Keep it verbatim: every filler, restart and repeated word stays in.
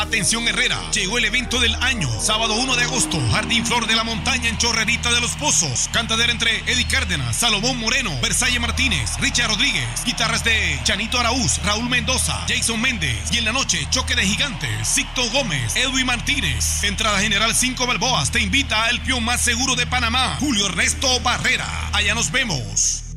Atención Herrera, llegó el evento del año. Sábado uno de agosto, Jardín Flor de la Montaña en Chorrerita de los Pozos. Cantadera entre Eddie Cárdenas, Salomón Moreno, Versailles Martínez, Richard Rodríguez. Guitarras de Chanito Araúz, Raúl Mendoza, Jason Méndez. Y en la noche, choque de gigantes, Sicto Gómez, Edwin Martínez. Entrada general cinco balboas. Te invita al peón más seguro de Panamá, Julio Ernesto Barrera. Allá nos vemos.